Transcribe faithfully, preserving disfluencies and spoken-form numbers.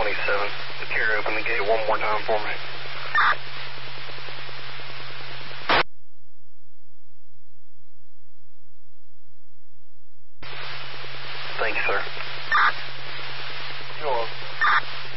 twenty-seven. Secure, open the gate one more time for me. Thank you, sir. You're welcome.